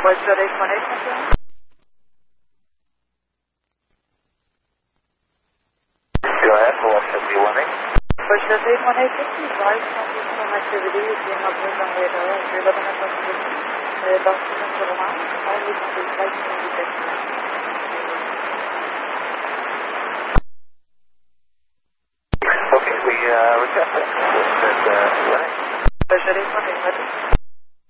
What's your explanation, sir? Go ahead, velocity 1 What's your explanation? Please advise some activity is being observed on radar at your 11 o'clock position. Documents for the line, only complete flight detection. Okay, we request it. What's your explanation?